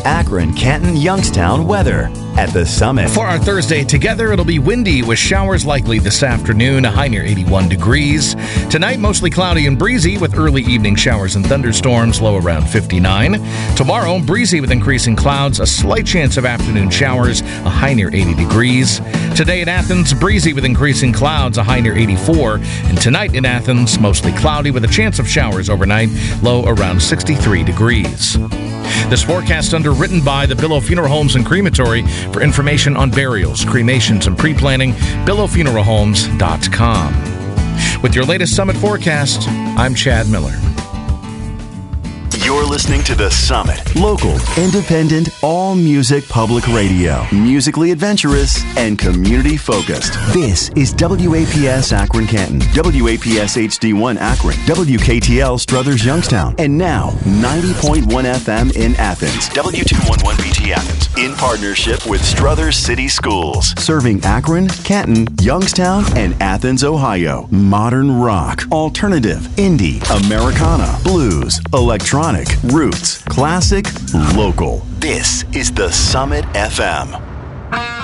Akron, Canton, Youngstown weather at the Summit. For our Thursday together, it'll be windy with showers likely this afternoon, a high near 81 degrees. Tonight, mostly cloudy and breezy with early evening showers and thunderstorms, low around 59. Tomorrow, breezy with increasing clouds, a slight chance of afternoon showers, a high near 80 degrees. Today in Athens, breezy with increasing clouds, a high near 84. And tonight in Athens, mostly cloudy with a chance of showers overnight, low around 63 degrees. This forecast underwritten by the Billow Funeral Homes and Crematory. For information on burials, cremations, and pre-planning, billowfuneralhomes.com. With your latest Summit forecast, I'm Chad Miller. You're listening to The Summit. Local, independent, all-music public radio. Musically adventurous and community-focused. This is WAPS Akron Canton, WAPS HD1 Akron, WKTL Struthers Youngstown, and now 90.1 FM in Athens, W211BT Athens, in partnership with Struthers City Schools. Serving Akron, Canton, Youngstown, and Athens, Ohio. Modern rock, alternative, indie, Americana, blues, electronic, roots, classic, local. This is The Summit FM.